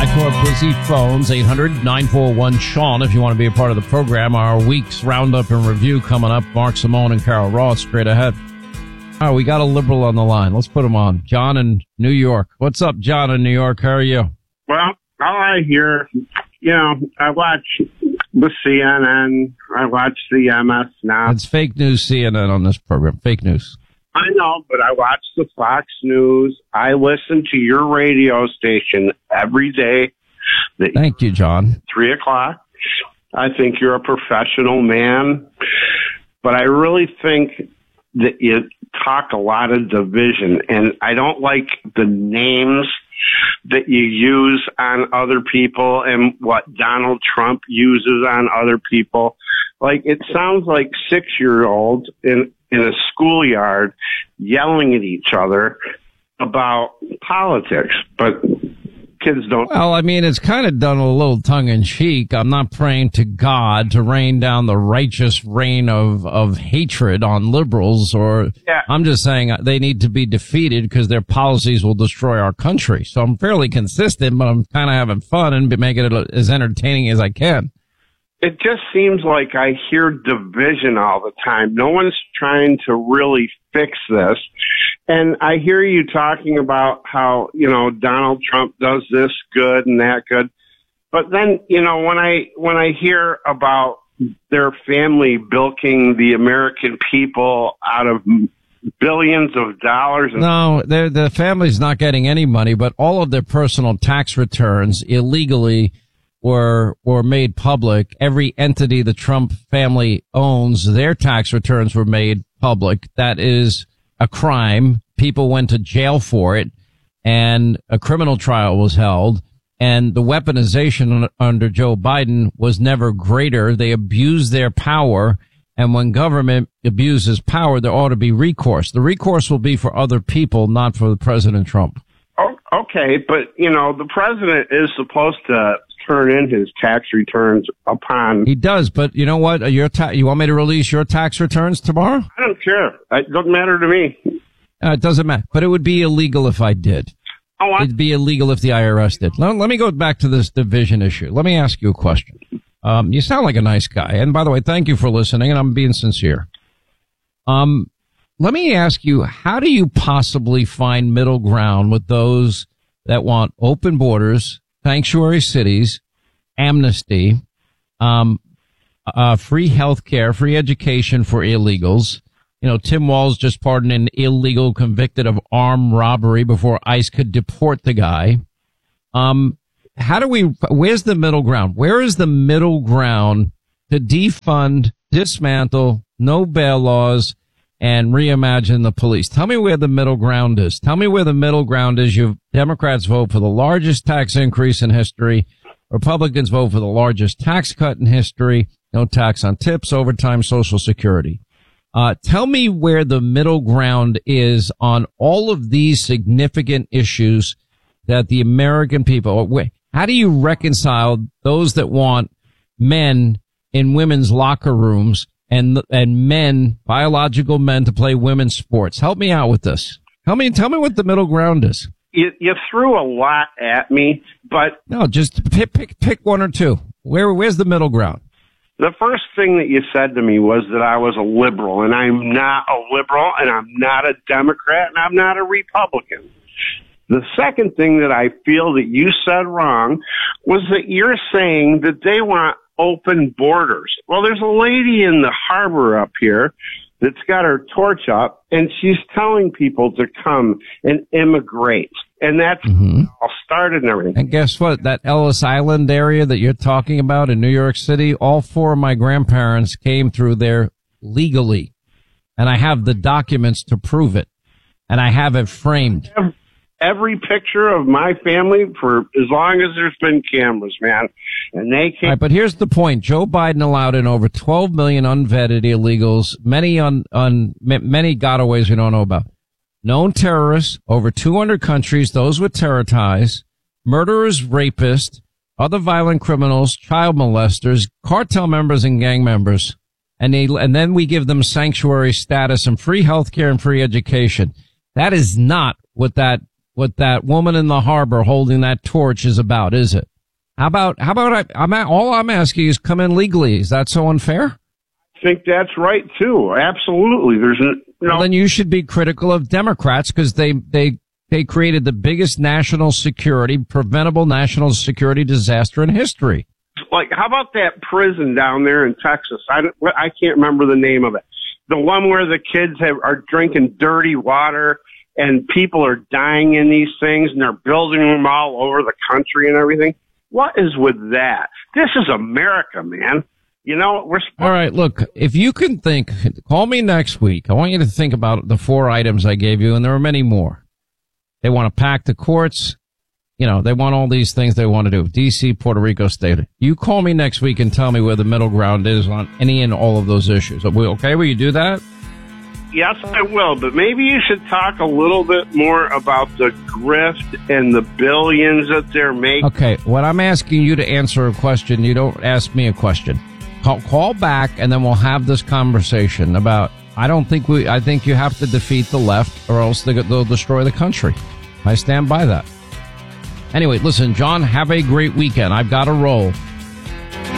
back to our busy phones, 800-941-SEAN, if you want to be a part of the program. Our week's roundup and review coming up. Mark Simone and Carol Ross straight ahead. All right, we got a liberal on the line. Let's put him on. John in New York. What's up, John in New York? How are you? Well, all I hear, I watch the CNN. I watch the MS now. It's fake news CNN on this program. Fake news. I know, but I watch the Fox News. I listen to your radio station every day. Thank you, John. 3 o'clock. I think you're a professional man, but I really think that you talk a lot of division, and I don't like the names that you use on other people and what Donald Trump uses on other people. Like, it sounds like 6-year-olds in a schoolyard yelling at each other about politics, but kids don't. Well, I mean, it's kind of done a little tongue-in-cheek. I'm not praying to God to rain down the righteous rain of hatred on liberals, I'm just saying they need to be defeated because their policies will destroy our country. So I'm fairly consistent, but I'm kind of having fun and making it as entertaining as I can. It just seems like I hear division all the time. No one's trying to really fix this. And I hear you talking about how, Donald Trump does this good and that good. But then, when I hear about their family bilking the American people out of billions of dollars. No, the family's not getting any money, but all of their personal tax returns illegally were made public. Every entity the Trump family owns, their tax returns were made public. That is a crime. People went to jail for it, and a criminal trial was held. And the weaponization under Joe Biden was never greater. They abused their power. And when government abuses power, there ought to be recourse. The recourse will be for other people, not for President Trump. Oh, okay, but, the president is supposed to turn in his tax returns upon. He does, but you know what? You want me to release your tax returns tomorrow? I don't care. It doesn't matter to me. It doesn't matter, but it would be illegal if I did. It'd be illegal if the IRS did. Let me go back to this division issue. Let me ask you a question. You sound like a nice guy. And by the way, thank you for listening, and I'm being sincere. Let me ask you, how do you possibly find middle ground with those that want open borders, sanctuary cities, amnesty, free health care, free education for illegals? Tim Walz just pardoned an illegal convicted of armed robbery before ICE could deport the guy. Where's the middle ground? Where is the middle ground to defund, dismantle, no bail laws, and reimagine the police? Tell me where the middle ground is. Tell me where the middle ground is. Democrats vote for the largest tax increase in history. Republicans vote for the largest tax cut in history. No tax on tips, overtime, Social Security. Tell me where the middle ground is on all of these significant issues that the American people, how do you reconcile those that want men in women's locker rooms and men, biological men, to play women's sports? Help me out with this. Tell me what the middle ground is. You threw a lot at me, but no, just pick one or two. Where's the middle ground? The first thing that you said to me was that I was a liberal, and I'm not a liberal, and I'm not a Democrat, and I'm not a Republican. The second thing that I feel that you said wrong was that you're saying that they want open borders. Well, there's a lady in the harbor up here that's got her torch up, and she's telling people to come and immigrate. And that's all started and everything. And guess what? That Ellis Island area that you're talking about in New York City, all 4 of my grandparents came through there legally. And I have the documents to prove it. And I have it framed. Every picture of my family for as long as there's been cameras, man. And they came. All right, but here's the point. Joe Biden allowed in over 12 million unvetted illegals, many many gotaways we don't know about. Known terrorists, over 200 countries, those with terror ties, murderers, rapists, other violent criminals, child molesters, cartel members, and gang members. And then we give them sanctuary status and free health care and free education. That is not what what that woman in the harbor holding that torch is about, is it? How about all I'm asking is come in legally. Is that so unfair? I think that's right too. Absolutely. Well, then you should be critical of Democrats because they created the biggest preventable national security disaster in history. Like, how about that prison down there in Texas? I can't remember the name of it. The one where the kids are drinking dirty water and people are dying in these things and they're building them all over the country and everything. What is with that? This is America, man. You know, all right, look, if you can think, call me next week. I want you to think about the 4 items I gave you, and there are many more. They want to pack the courts. You know, they want all these things they want to do. D.C., Puerto Rico State. You call me next week and tell me where the middle ground is on any and all of those issues. Okay, will you do that? Yes, I will, but maybe you should talk a little bit more about the grift and the billions that they're making. Okay, when I'm asking you to answer a question, you don't ask me a question. Call back and then we'll have this conversation about, I think you have to defeat the left or else they'll destroy the country. I stand by that. Anyway, listen, John, have a great weekend. I've got to roll.